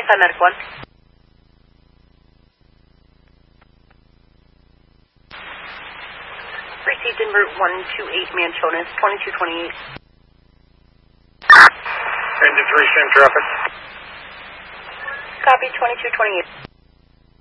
Hillside Medic 1. Received en route 128 Manchonas, 2228. Engine 3, same traffic. Copy, 2228.